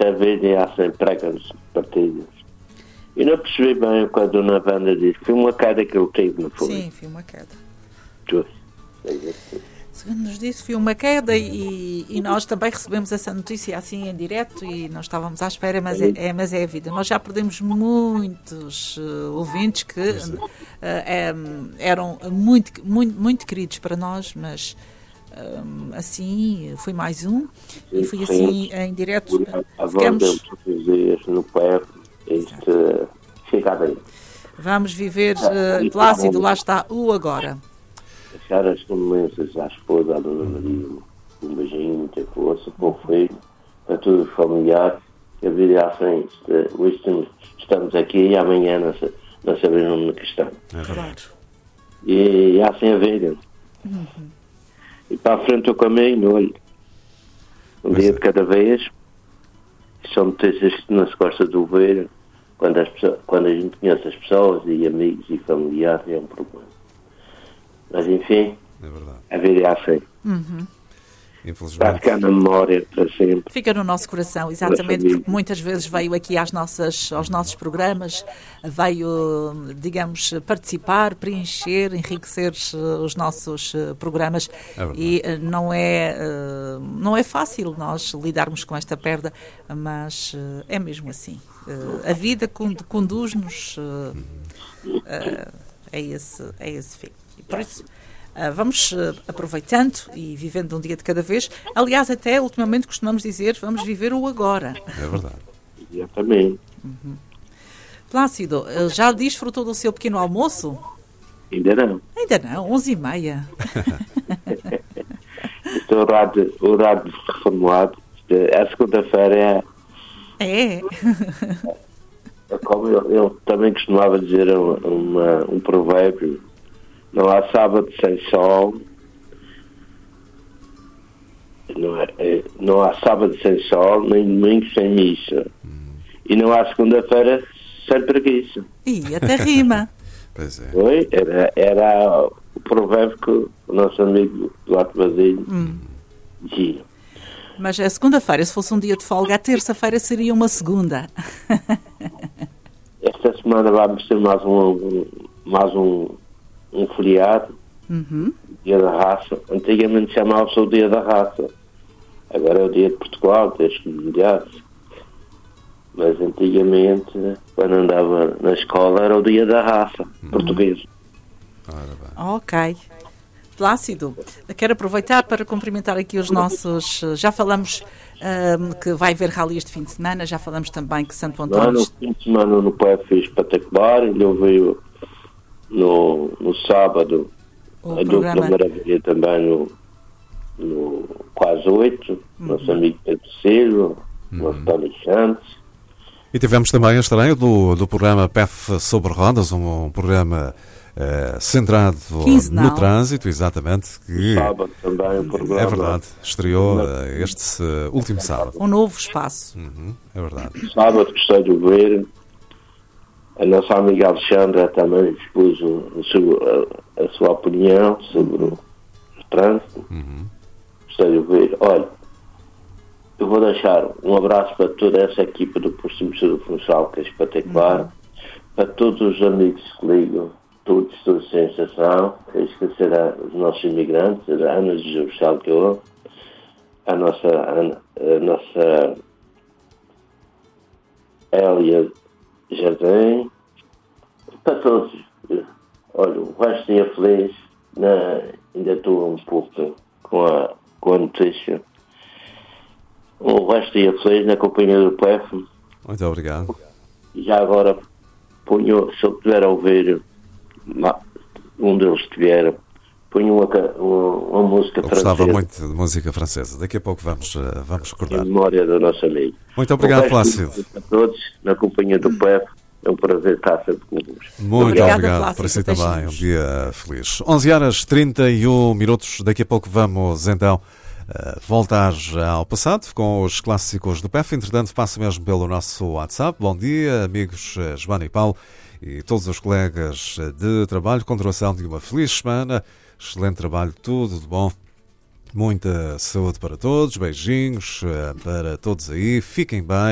isto é vida e há sempre pregam-se partidas. E não percebi bem quando a dona Wanda disse que foi uma queda que ele teve, não foi? Sim, foi uma queda. Tudo. Segundo nos disse, foi uma queda e nós também recebemos essa notícia assim em direto e não estávamos à espera, mas é a vida. Nós já perdemos muitos ouvintes que eram muito queridos para nós, mas assim, foi mais um e foi assim em direto. A voz dele todos os dias no pé, isto fica bem. Vamos viver, Plácido, lá está, o agora. Deixar as condolências à esposa, à dona Maria, um beijinho, muita força, para o filho, para todos os familiares, que a vida é à frente. Hoje estamos aqui e amanhã não sabemos onde que estamos. Claro. E assim a vida. E para a frente o caminho, olha, um dia de cada vez. São notícias que não se gosta de ouvir. Quando a gente conhece as pessoas e amigos e familiares, é um problema. Mas enfim, é verdade. A vida é assim. Infelizmente. Está a ficar na memória para sempre. Fica no nosso coração, exatamente, porque muitas vezes veio aqui aos nossos programas, veio, digamos, participar, preencher, enriquecer os nossos programas e não é fácil nós lidarmos com esta perda, mas é mesmo assim. A vida conduz-nos a esse fim. E por isso vamos aproveitando e vivendo um dia de cada vez. Aliás, até ultimamente costumamos dizer, vamos viver o agora. É verdade. Exatamente. Plácido, já desfrutou do seu pequeno almoço? Ainda não. Ainda não, 11h30. Este horário reformulado. A segunda-feira É? como ele também costumava dizer um provérbio. Não há sábado sem sol, não há sábado sem sol, nem domingo sem missa. E não há segunda-feira sem preguiça. E até rima. Pois é. Foi? Era o provérbio que o nosso amigo Duarte Basílio dizia. Mas a segunda-feira, se fosse um dia de folga, a terça-feira seria uma segunda. Esta semana vamos ter mais um feriado, Dia da Raça. Antigamente chamava-se o Dia da Raça. Agora é o Dia de Portugal, das comunidades. Mas antigamente, quando andava na escola, era o Dia da Raça portuguesa. Ok. Plácido, quero aproveitar para cumprimentar aqui os nossos... Já falamos que vai haver rally este fim de semana, já falamos também que Santo António... No fim de semana no PEF foi espetacular, ele veio no sábado, a Dupla Maravilha também no quase 8, nosso amigo Pedro Silva, nosso Tony Santos. E tivemos também a estreia do programa PEF sobre Rodas, um programa centrado no trânsito, exatamente. Que sábado também o programa. É verdade, estreou este último sábado. Um novo espaço. É verdade. Sábado gostei de ver. A nossa amiga Alexandra também expôs a sua opinião sobre o trânsito. Gostei de ver. Olha, eu vou deixar um abraço para toda essa equipa do Posto de Mistura Funchal, que é espetacular. Para todos os amigos que ligam, todos sem exceção. Quero esquecer os nossos imigrantes, a Ana de Jesus Salgado, a nossa Hélia Jardim, para todos. Olha, o resto dia feliz, ainda estou um pouco com a notícia. O resto dia feliz na companhia do PEF. Muito obrigado. Já agora ponho, se eu tiver a ouvir, um deles estiver, ponho uma música francesa. Eu gostava muito de música francesa. Daqui a pouco vamos recordar. Em memória do nosso amigo. Muito obrigado, Plácido. A todos, na companhia do PEF. É um prazer estar sempre convosco. Muito obrigado por si também. Um dia feliz. 11h31. Daqui a pouco vamos então voltar ao passado com os clássicos do PEF. Entretanto, passo mesmo pelo nosso WhatsApp. Bom dia, amigos Joana e Paulo e todos os colegas de trabalho. Continuação de uma feliz semana. Excelente trabalho, tudo de bom. Muita saúde para todos. Beijinhos para todos aí. Fiquem bem.